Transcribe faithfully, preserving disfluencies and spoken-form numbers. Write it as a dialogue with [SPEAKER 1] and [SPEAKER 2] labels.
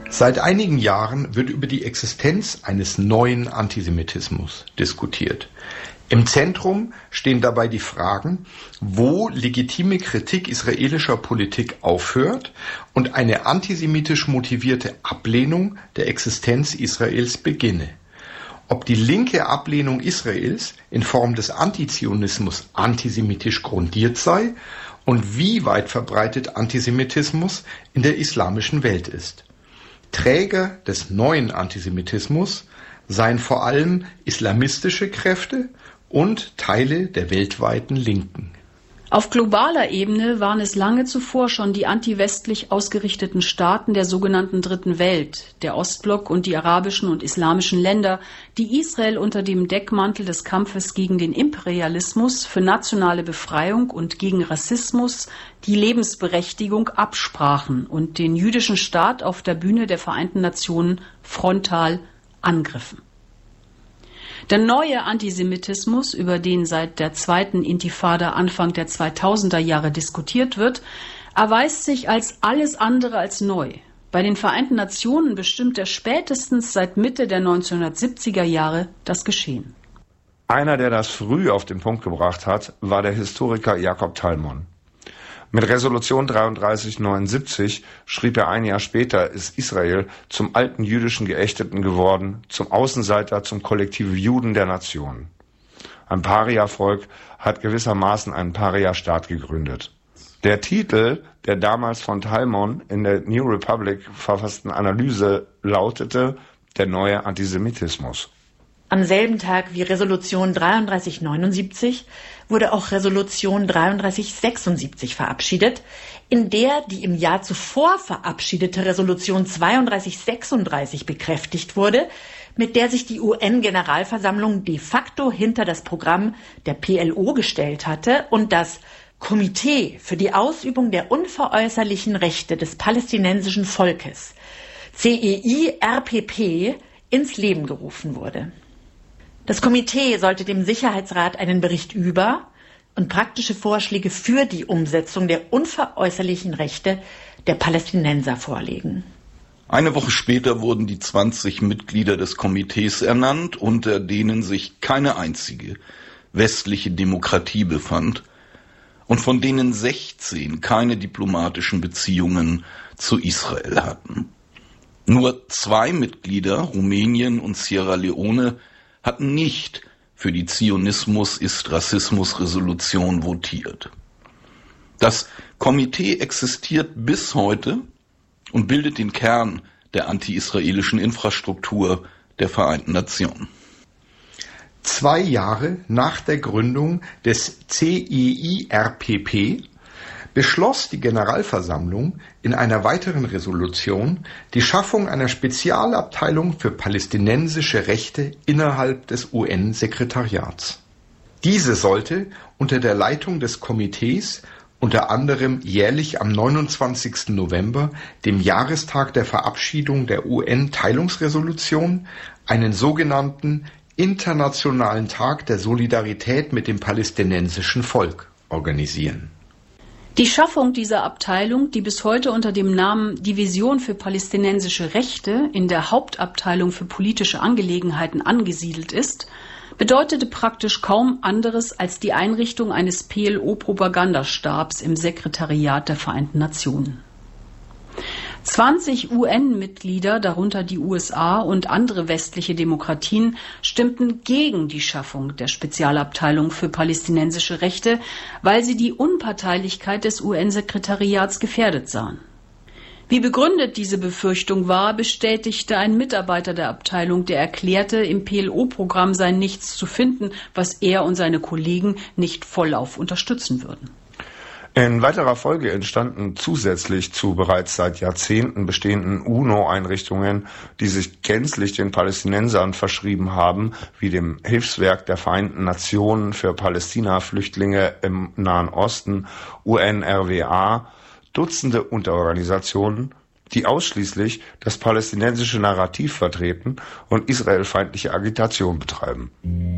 [SPEAKER 1] Seit einigen Jahren wird über die Existenz eines neuen Antisemitismus diskutiert. Im Zentrum stehen dabei die Fragen, wo legitime Kritik israelischer Politik aufhört und eine antisemitisch motivierte Ablehnung der Existenz Israels beginne. Ob die linke Ablehnung Israels in Form des Antizionismus antisemitisch grundiert sei und wie weit verbreitet Antisemitismus in der islamischen Welt ist. Träger des neuen Antisemitismus seien vor allem islamistische Kräfte und Teile der weltweiten Linken.
[SPEAKER 2] Auf globaler Ebene waren es lange zuvor schon die antiwestlich ausgerichteten Staaten der sogenannten Dritten Welt, der Ostblock und die arabischen und islamischen Länder, die Israel unter dem Deckmantel des Kampfes gegen den Imperialismus für nationale Befreiung und gegen Rassismus die Lebensberechtigung absprachen und den jüdischen Staat auf der Bühne der Vereinten Nationen frontal angriffen. Der neue Antisemitismus, über den seit der zweiten Intifada Anfang der zweitausender Jahre diskutiert wird, erweist sich als alles andere als neu. Bei den Vereinten Nationen bestimmt er spätestens seit Mitte der neunzehnhundertsiebziger Jahre das Geschehen.
[SPEAKER 3] Einer, der das früh auf den Punkt gebracht hat, war der Historiker Jakob Talmon. Mit Resolution dreiunddreißig neunundsiebzig schrieb er ein Jahr später, ist Israel zum alten jüdischen Geächteten geworden, zum Außenseiter, zum kollektiven Juden der Nation. Ein Paria-Volk hat gewissermaßen einen Paria-Staat gegründet. Der Titel der damals von Talmon in der New Republic verfassten Analyse lautete Der neue Antisemitismus.
[SPEAKER 4] Am selben Tag wie Resolution dreiunddreißig neunundsiebzig wurde auch Resolution dreiunddreißig sechsundsiebzig verabschiedet, in der die im Jahr zuvor verabschiedete Resolution zweiunddreißig sechsunddreißig bekräftigt wurde, mit der sich die U N-Generalversammlung de facto hinter das Programm der P L O gestellt hatte und das Komitee für die Ausübung der unveräußerlichen Rechte des palästinensischen Volkes, C E I R P P, ins Leben gerufen wurde. Das Komitee sollte dem Sicherheitsrat einen Bericht über und praktische Vorschläge für die Umsetzung der unveräußerlichen Rechte der Palästinenser vorlegen.
[SPEAKER 5] Eine Woche später wurden die zwanzig Mitglieder des Komitees ernannt, unter denen sich keine einzige westliche Demokratie befand und von denen sechzehn keine diplomatischen Beziehungen zu Israel hatten. Nur zwei Mitglieder, Rumänien und Sierra Leone, hatten nicht für die Zionismus-ist-Rassismus-Resolution votiert. Das Komitee existiert bis heute und bildet den Kern der anti-israelischen Infrastruktur der Vereinten Nationen.
[SPEAKER 1] Zwei Jahre nach der Gründung des C E I R P P beschloss die Generalversammlung in einer weiteren Resolution die Schaffung einer Spezialabteilung für palästinensische Rechte innerhalb des U N-Sekretariats. Diese sollte unter der Leitung des Komitees unter anderem jährlich am neunundzwanzigsten November, dem Jahrestag der Verabschiedung der U N-Teilungsresolution, einen sogenannten Internationalen Tag der Solidarität mit dem palästinensischen Volk organisieren.
[SPEAKER 2] Die Schaffung dieser Abteilung, die bis heute unter dem Namen Division für palästinensische Rechte in der Hauptabteilung für politische Angelegenheiten angesiedelt ist, bedeutete praktisch kaum anderes als die Einrichtung eines P L O-Propagandastabs im Sekretariat der Vereinten Nationen. zwanzig U N-Mitglieder, darunter die U S A und andere westliche Demokratien, stimmten gegen die Schaffung der Spezialabteilung für palästinensische Rechte, weil sie die Unparteilichkeit des U N-Sekretariats gefährdet sahen. Wie begründet diese Befürchtung war, bestätigte ein Mitarbeiter der Abteilung, der erklärte, im P L O-Programm sei nichts zu finden, was er und seine Kollegen nicht vollauf unterstützen würden.
[SPEAKER 3] In weiterer Folge entstanden zusätzlich zu bereits seit Jahrzehnten bestehenden UNO-Einrichtungen, die sich gänzlich den Palästinensern verschrieben haben, wie dem Hilfswerk der Vereinten Nationen für Palästina-Flüchtlinge im Nahen Osten, U N R W A, Dutzende Unterorganisationen, die ausschließlich das palästinensische Narrativ vertreten und israelfeindliche Agitation betreiben.